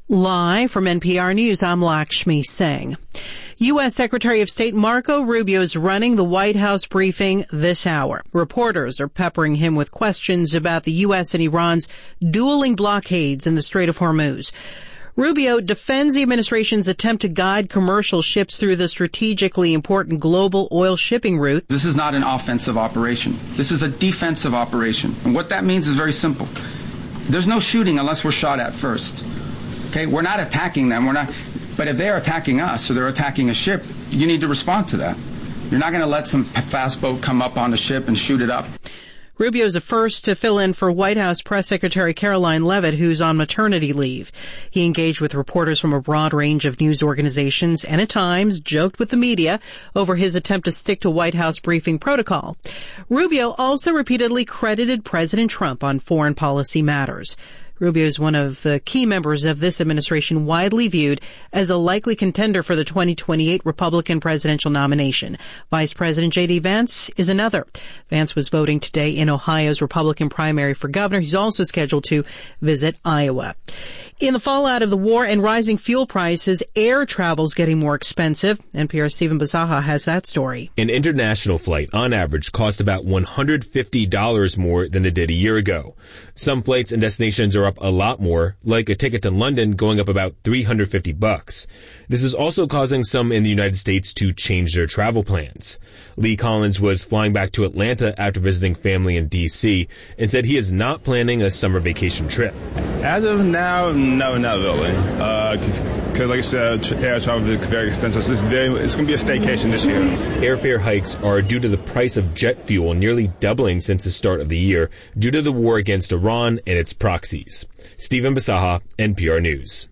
Live from NPR News, I'm Lakshmi Singh. U.S. Secretary of State Marco Rubio is running the White House briefing this hour. Reporters are peppering him with questions about the U.S. and Iran's dueling blockades in the Strait of Hormuz. Rubio defends the administration's attempt to guide commercial ships through the strategically important global oil shipping route. This is not an offensive operation. This is a defensive operation. And what that means is very simple. There's no shooting unless we're shot at first. Okay, we're not attacking them. But if they're attacking us or they're attacking a ship, you need to respond to that. You're not going to let some fast boat come up on the ship and shoot it up. Rubio is the first to fill in for White House Press Secretary Caroline Leavitt, who's on maternity leave. He engaged with reporters from a broad range of news organizations and at times joked with the media over his attempt to stick to White House briefing protocol. Rubio also repeatedly credited President Trump on foreign policy matters. Rubio is one of the key members of this administration, widely viewed as a likely contender for the 2028 Republican presidential nomination. Vice President J.D. Vance is another. Vance was voting today in Ohio's Republican primary for governor. He's also scheduled to visit Iowa. In the fallout of the war and rising fuel prices, air travel's getting more expensive. NPR's Stephen Bisaha has that story. An international flight, on average, costs about $150 more than it did a year ago. Some flights and destinations are up a lot more, like a ticket to London going up about $350. This is also causing some in the United States to change their travel plans. Lee Collins was flying back to Atlanta after visiting family in D.C. and said he is not planning a summer vacation trip. As of now, no, not really. Because like I said, air travel is very expensive. So it's going to be a staycation this year. Airfare hikes are due to the price of jet fuel nearly doubling since the start of the year due to the war against Iran and its proxies. Stephen Bisaha, NPR News.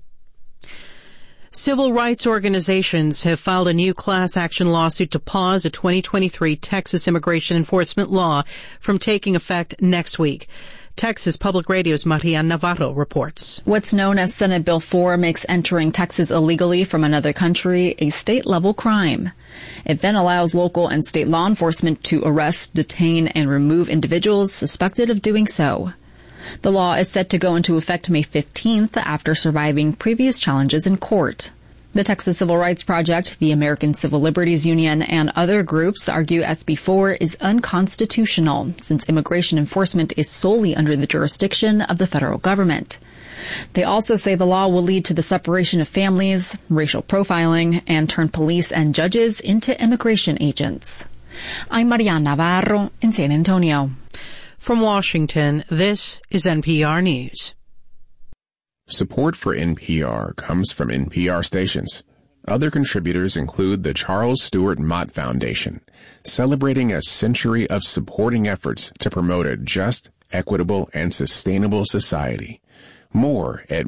Civil rights organizations have filed a new class action lawsuit to pause a 2023 Texas immigration enforcement law from taking effect next week. Texas Public Radio's Maria Navarro reports. What's known as Senate Bill 4 makes entering Texas illegally from another country a state-level crime. It then allows local and state law enforcement to arrest, detain, and remove individuals suspected of doing so. The law is set to go into effect May 15th after surviving previous challenges in court. The Texas Civil Rights Project, the American Civil Liberties Union, and other groups argue SB 4 is unconstitutional since immigration enforcement is solely under the jurisdiction of the federal government. They also say the law will lead to the separation of families, racial profiling, and turn police and judges into immigration agents. I'm Maria Navarro in San Antonio. From Washington, this is NPR News. Support for NPR comes from NPR stations. Other contributors include the Charles Stewart Mott Foundation, celebrating a century of supporting efforts to promote a just, equitable, and sustainable society. More at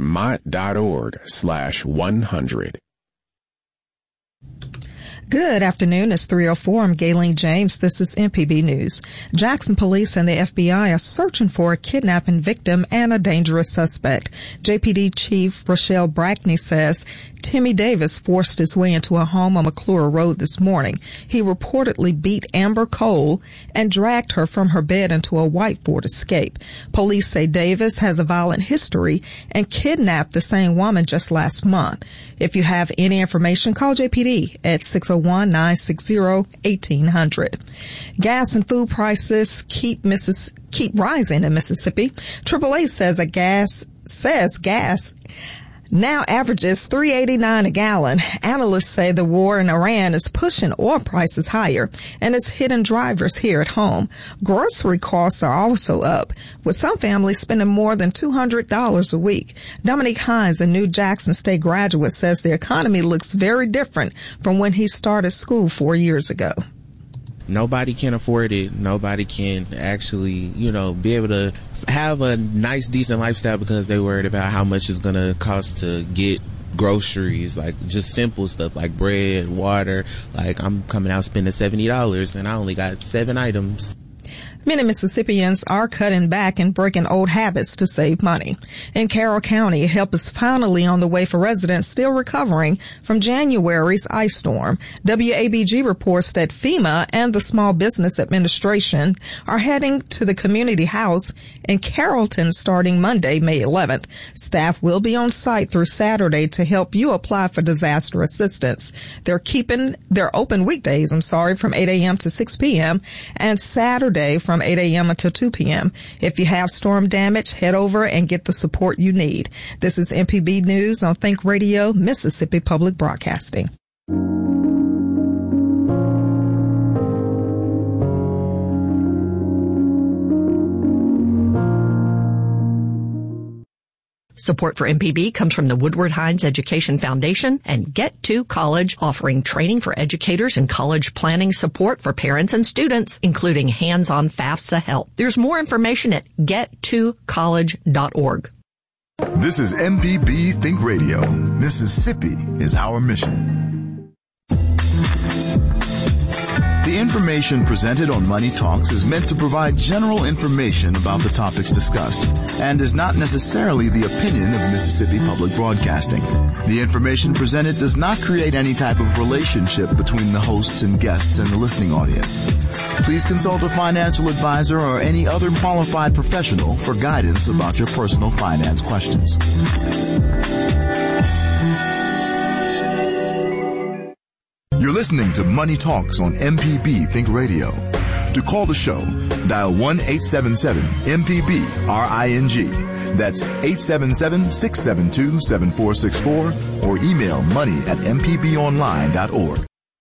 mott.org/100. Good afternoon. It's 3:04. I'm Gayleen James. This is MPB News. Jackson police and the FBI are searching for a kidnapping victim and a dangerous suspect. JPD Chief Rochelle Brackney says Timmy Davis forced his way into a home on McClure Road this morning. He reportedly beat Amber Cole and dragged her from her bed into a white Ford Escape. Police say Davis has a violent history and kidnapped the same woman just last month. If you have any information, call JPD at 601-960-1800. Gas and food prices keep rising in Mississippi. AAA says gas now averages $3.89 a gallon. Analysts say the war in Iran is pushing oil prices higher and is hitting drivers here at home. Grocery costs are also up, with some families spending more than $200 a week. Dominique Hines, a new Jackson State graduate, says the economy looks very different from when he started school 4 years ago. Nobody can afford it. Nobody can actually, be able to have a nice, decent lifestyle because they're worried about how much it's going to cost to get groceries, like just simple stuff like bread, water. Like I'm coming out spending $70 and I only got 7 items. Many Mississippians are cutting back and breaking old habits to save money. In Carroll County, help is finally on the way for residents still recovering from January's ice storm. WABG reports that FEMA and the Small Business Administration are heading to the community house in Carrollton starting Monday, May 11th. Staff will be on site through Saturday to help you apply for disaster assistance. They're open weekdays, from 8 a.m. to 6 p.m. and Saturday from 8 a.m. until 2 p.m. If you have storm damage, head over and get the support you need. This is MPB News on Think Radio, Mississippi Public Broadcasting. Support for MPB comes from the Woodward Hines Education Foundation and Get to College, offering training for educators and college planning support for parents and students, including hands-on FAFSA help. There's more information at gettocollege.org. This is MPB Think Radio. Mississippi is our mission. The information presented on Money Talks is meant to provide general information about the topics discussed and is not necessarily the opinion of Mississippi Public Broadcasting. The information presented does not create any type of relationship between the hosts and guests and the listening audience. Please consult a financial advisor or any other qualified professional for guidance about your personal finance questions. You're listening to Money Talks on MPB Think Radio. To call the show, dial 1-877-MPB-RING. That's 877-672-7464 or email money@mpbonline.org.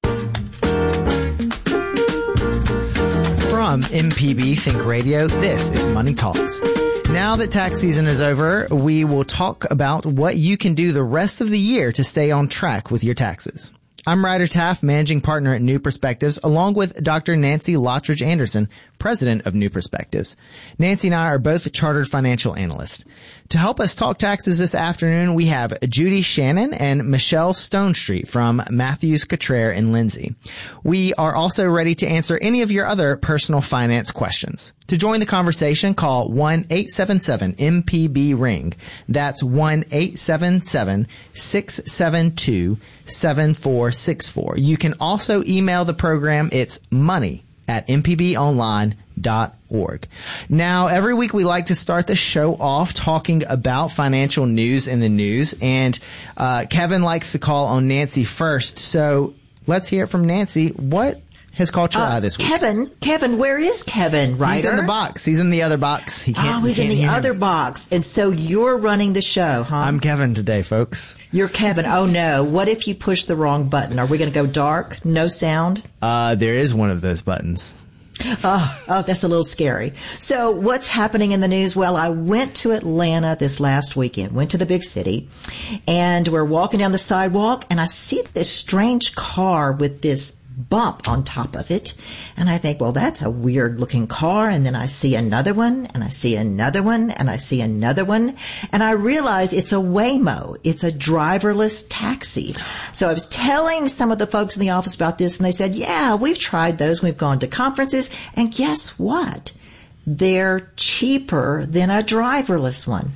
From MPB Think Radio, this is Money Talks. Now that tax season is over, we will talk about what you can do the rest of the year to stay on track with your taxes. I'm Ryder Taff, managing partner at New Perspectives, along with Dr. Nancy Lottridge Anderson, president of New Perspectives. Nancy and I are both chartered financial analysts. To help us talk taxes this afternoon, we have Judy Shannon and Michelle Stonestreet from Matthews, Cottrell & Lindsay. We are also ready to answer any of your other personal finance questions. To join the conversation, call 1-877-MPB-RING. That's 1-877-672-7464. You can also email the program. It's money@mpbonline.org. Now, every week we like to start the show off talking about financial news in the news, and Kevin likes to call on Nancy first. So let's hear it from Nancy. What has caught your eye this week? Kevin, where is Kevin, Ryder? He's in the box. He's in the other box. He's in the other box. And so you're running the show, huh? I'm Kevin today, folks. You're Kevin. Oh no. What if you push the wrong button? Are we going to go dark? No sound? There is one of those buttons. Oh, that's a little scary. So what's happening in the news? Well, I went to Atlanta this last weekend, went to the big city, and we're walking down the sidewalk, and I see this strange car with this bump on top of it. And I think, well, that's a weird looking car. And then I see another one, and I see another one, and I see another one. And I realize it's a Waymo. It's a driverless taxi. So I was telling some of the folks in the office about this, and they said, yeah, we've tried those. We've gone to conferences. And guess what? They're cheaper than a driverless one.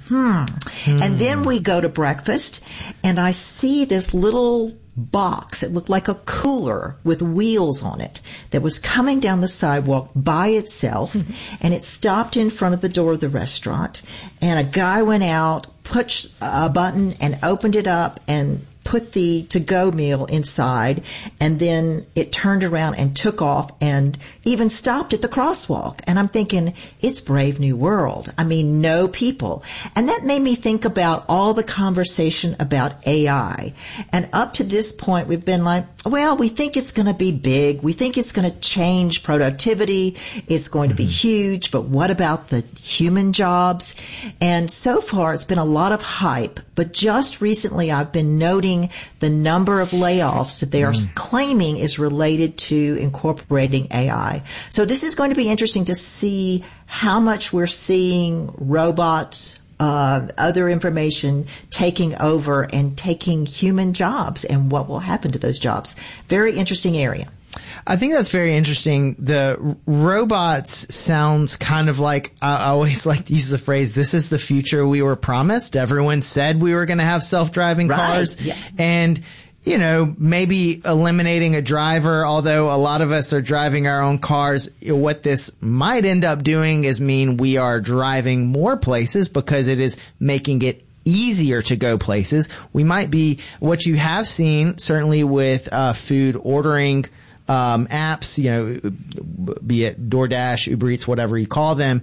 And then we go to breakfast, and I see this little box. It looked like a cooler with wheels on it that was coming down the sidewalk by itself, and it stopped in front of the door of the restaurant, and a guy went out, pushed a button, and opened it up and put the to-go meal inside, and then it turned around and took off and even stopped at the crosswalk. And I'm thinking, it's Brave New World. I mean, no people. And that made me think about all the conversation about AI. And up to this point, we've been like, well, we think it's going to be big. We think it's going to change productivity. It's going to be huge. But what about the human jobs? And so far, it's been a lot of hype. But just recently, I've been noting the number of layoffs that they are claiming is related to incorporating AI. So this is going to be interesting to see how much we're seeing robots, other information taking over and taking human jobs and what will happen to those jobs. Very interesting area. I think that's very interesting. The robots sounds kind of like, I always like to use the phrase, this is the future we were promised. Everyone said we were going to have self-driving cars. Yeah. And, you know, maybe eliminating a driver, although a lot of us are driving our own cars. What this might end up doing is mean we are driving more places because it is making it easier to go places. We might be, what you have seen certainly with food ordering apps, you know, be it DoorDash, Uber Eats, whatever you call them,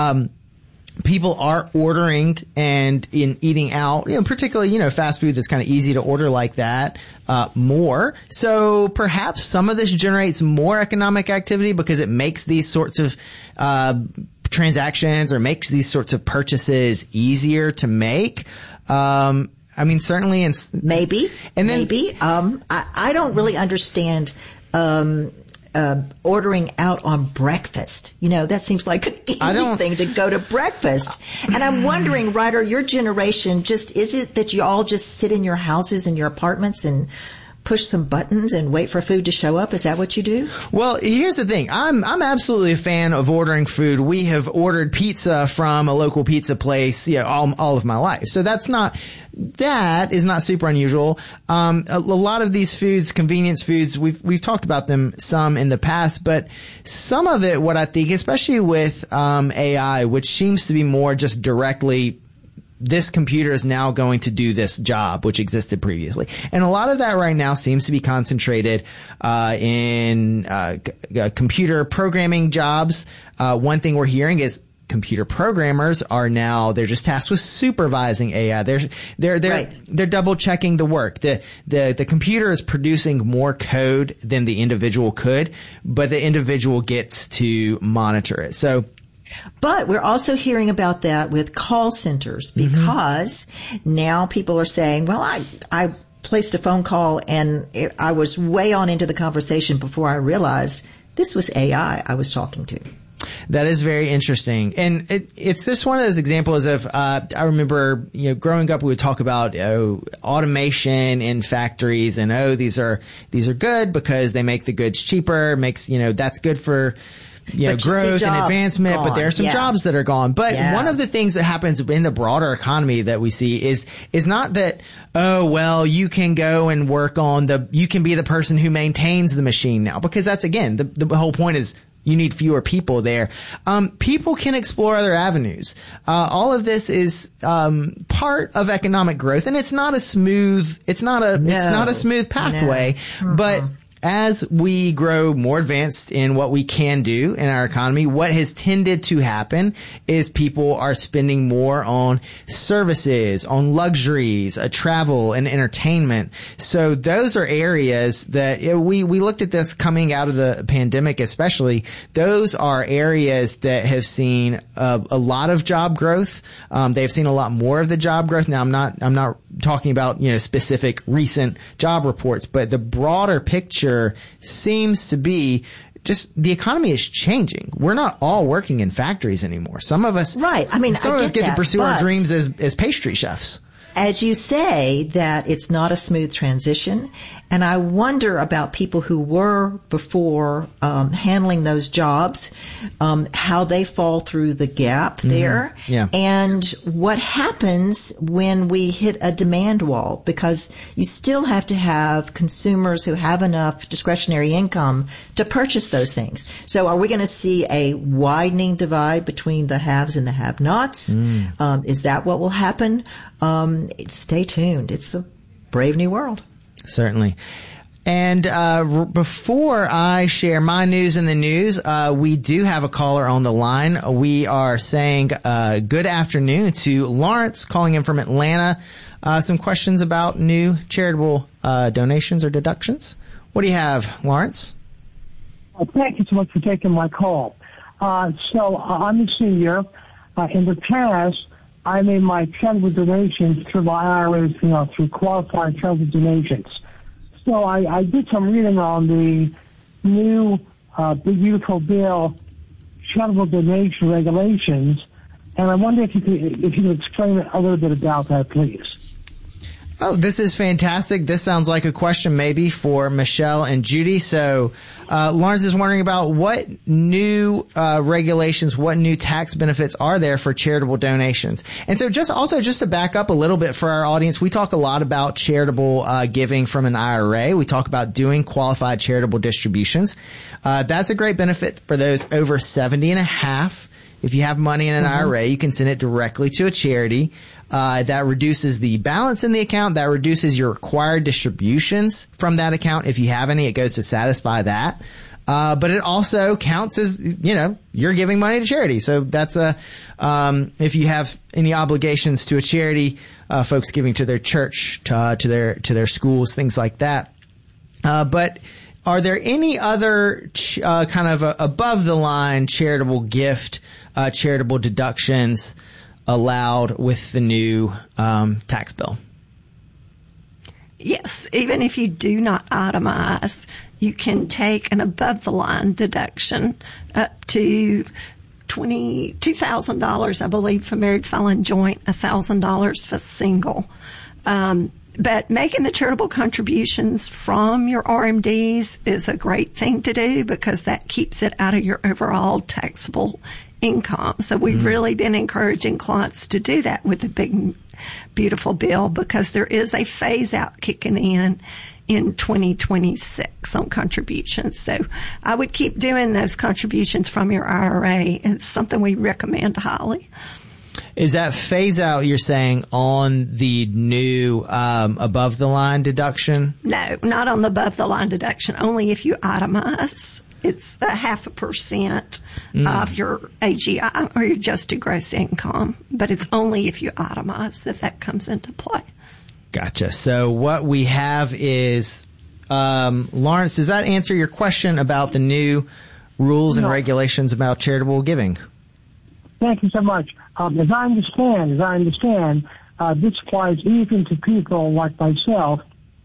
people are ordering and in eating out, you know, particularly, you know, fast food that's kind of easy to order like that, more. So perhaps some of this generates more economic activity because it makes these sorts of, transactions or makes these sorts of purchases easier to make. I mean, certainly, maybe. I don't really understand, ordering out on breakfast. You know, that seems like an easy thing to go to breakfast. And I'm wondering, Ryder, your generation, is it that you all just sit in your houses and your apartments and push some buttons and wait for food to show up? Is that what you do? Well, here's the thing. I'm absolutely a fan of ordering food. We have ordered pizza from a local pizza place, you know, all of my life. So that is not super unusual. A lot of these foods, convenience foods, we've talked about them some in the past, but some of it, what I think, especially with, AI, which seems to be more just directly, this computer is now going to do this job, which existed previously. And a lot of that right now seems to be concentrated in computer programming jobs. One thing we're hearing is computer programmers are now, they're just tasked with supervising AI. They're double checking the work. The computer is producing more code than the individual could, but the individual gets to monitor it. But we're also hearing about that with call centers because now people are saying, well, I placed a phone call and I was way on into the conversation before I realized this was AI I was talking to. That is very interesting. And it's just one of those examples of, I remember, you know, growing up, we would talk about, automation in factories and, these are good because they make the goods cheaper, that's good for, growth and advancement, but there are some jobs that are gone. But one of the things that happens in the broader economy that we see is not that, you can go and work on you can be the person who maintains the machine now, because that's, again, the whole point is you need fewer people there. People can explore other avenues. All of this is, part of economic growth, and it's not a smooth pathway, but as we grow more advanced in what we can do in our economy, what has tended to happen is people are spending more on services, on luxuries, travel and entertainment. So those are areas that we looked at this coming out of the pandemic, especially. Those are areas that have seen a lot of job growth. They've seen a lot more of the job growth. Now, I'm not talking about, specific recent job reports, but the broader picture seems to be just the economy is changing. We're not all working in factories anymore. Some of us, right. I mean, some of us get to pursue our dreams as pastry chefs. As you say, that it's not a smooth transition. And I wonder about people who were before handling those jobs, how they fall through the gap there. Yeah. And what happens when we hit a demand wall, because you still have to have consumers who have enough discretionary income to purchase those things. So are we going to see a widening divide between the haves and the have-nots? Is that what will happen? Stay tuned. It's a brave new world. Certainly. And before I share my news in the news, we do have a caller on the line. We are saying good afternoon to Lawrence, calling in from Atlanta. Some questions about new charitable donations or deductions. What do you have, Lawrence? Thank you so much for taking my call. So I'm a senior. In the past, I made my charitable donations through my IRAs, through qualified charitable donations. So I did some reading on the new Big Beautiful Bill charitable donation regulations, and I wonder if you could explain a little bit about that, please. Oh, this is fantastic. This sounds like a question maybe for Michelle and Judy. So, Lawrence is wondering about what new regulations, what new tax benefits are there for charitable donations. And so just to back up a little bit for our audience, we talk a lot about charitable giving from an IRA. We talk about doing qualified charitable distributions. That's a great benefit for those over 70 and a half. If you have money in an IRA, you can send it directly to a charity. That reduces the balance in the account. That reduces your required distributions from that account. If you have any, it goes to satisfy that. But it also counts as, you're giving money to charity. So that's if you have any obligations to a charity, folks giving to their church, to their schools, things like that. But are there any other kind of above the line charitable gift, charitable deductions allowed with the new tax bill? Yes, even if you do not itemize, you can take an above the line deduction up to $2,000, I believe, for married, filing joint, $1,000 for single. But making the charitable contributions from your RMDs is a great thing to do because that keeps it out of your overall taxable income. So we've really been encouraging clients to do that with the big, beautiful bill because there is a phase out kicking in 2026 on contributions. So I would keep doing those contributions from your IRA. It's something we recommend highly. Is that phase out, you're saying, on the new above the line deduction? No, not on the above the line deduction. Only if you itemize. It's 0.5% of your AGI or your adjusted gross income, but it's only if you itemize that comes into play. Gotcha. So what we have is, Lawrence, does that answer your question about the new rules and regulations about charitable giving? Thank you so much. As I understand, this applies even to people like myself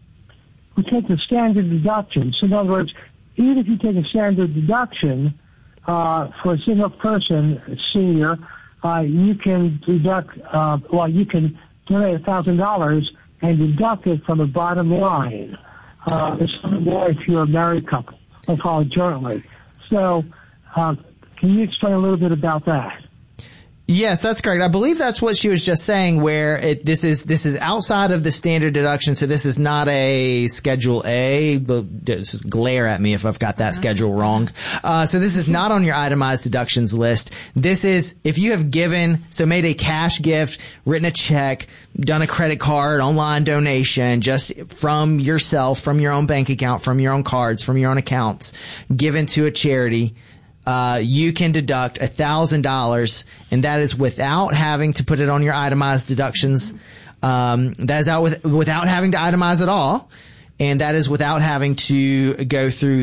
who take the standard deductions. So in other words, even if you take a standard deduction for a single person, senior, you can deduct. You can donate $1,000 and deduct it from the bottom line. It's something more if you're a married couple, or call it jointly. So, can you explain a little bit about that? Yes, that's correct. I believe that's what she was just saying, where this is outside of the standard deduction, so this is not a Schedule A. Just glare at me if I've got that schedule wrong. So this is not on your itemized deductions list. This is if you have made a cash gift, written a check, done a credit card, online donation, just from yourself, from your own bank account, from your own cards, from your own accounts, given to a charity. You can deduct $1,000, and that is without having to put it on your itemized deductions. That is without having to itemize at all, and that is without having to go through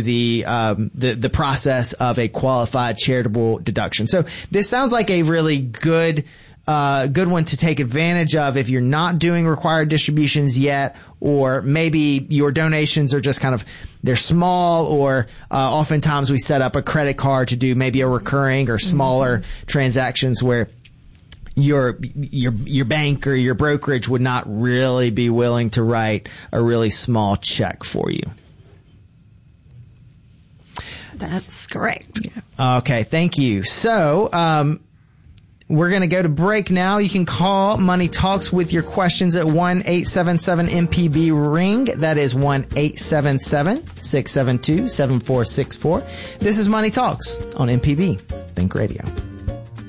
the process of a qualified charitable deduction. So this sounds like a really good one to take advantage of if you're not doing required distributions yet, or maybe your donations are just they're small, or oftentimes we set up a credit card to do maybe a recurring or smaller transactions where your bank or your brokerage would not really be willing to write a really small check for you. That's correct. Okay, thank you. So, we're going to go to break now. You can call Money Talks with your questions at 1-877-MPB-RING. That is 1-877-672-7464. This is Money Talks on MPB Think Radio.